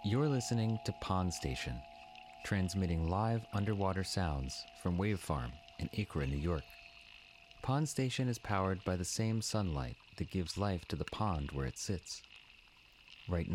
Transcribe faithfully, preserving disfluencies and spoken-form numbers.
You're listening to Pond Station, transmitting live underwater sounds from Wave Farm in Acra, New York. Pond Station is powered by the same sunlight that gives life to the pond where it sits. Right